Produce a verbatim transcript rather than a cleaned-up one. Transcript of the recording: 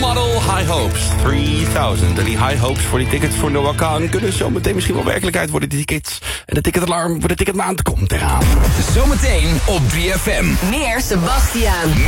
Model, High Hopes, drieduizend. En die High Hopes voor die tickets voor Noah Khan kunnen zometeen misschien wel werkelijkheid worden, die tickets. En de ticketalarm voor de ticketmaand komt eraan. Zometeen op drie F M. Meer Sebastiaan.